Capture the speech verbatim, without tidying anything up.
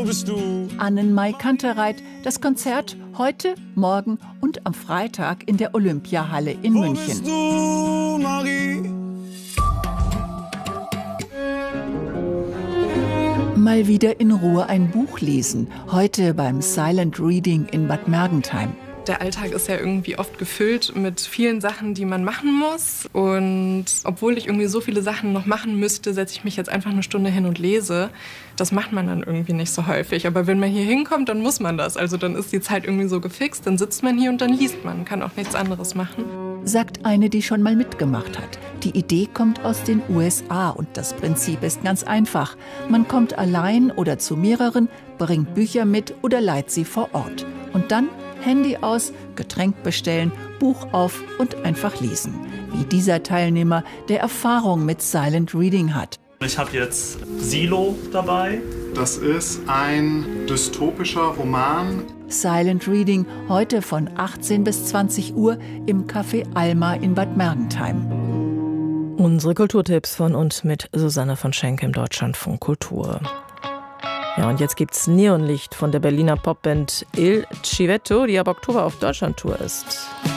wo bist du? Annenmai Kantereit, das Konzert heute, morgen und am Freitag in der Olympiahalle in Wo München. bist du, Marie? Mal wieder in Ruhe ein Buch lesen, heute beim Silent Reading in Bad Mergentheim. Der Alltag ist ja irgendwie oft gefüllt mit vielen Sachen, die man machen muss. Und obwohl ich irgendwie so viele Sachen noch machen müsste, setze ich mich jetzt einfach eine Stunde hin und lese. Das macht man dann irgendwie nicht so häufig. Aber wenn man hier hinkommt, dann muss man das. Also dann ist die Zeit irgendwie so gefixt, dann sitzt man hier und dann liest man, kann auch nichts anderes machen. Sagt eine, die schon mal mitgemacht hat. Die Idee kommt aus den U S A und das Prinzip ist ganz einfach. Man kommt allein oder zu mehreren, bringt Bücher mit oder leiht sie vor Ort. Und dann Handy aus, Getränk bestellen, Buch auf und einfach lesen. Wie dieser Teilnehmer, der Erfahrung mit Silent Reading hat. Ich habe jetzt Silo dabei. Das ist ein dystopischer Roman. Silent Reading heute von achtzehn bis zwanzig Uhr im Café Alma in Bad Mergentheim. Unsere Kulturtipps von und mit Susanne von Schenk im Deutschlandfunk Kultur. Ja, und jetzt gibt's Neonlicht von der Berliner Popband Il Civetto, die ab Oktober auf Deutschlandtour ist.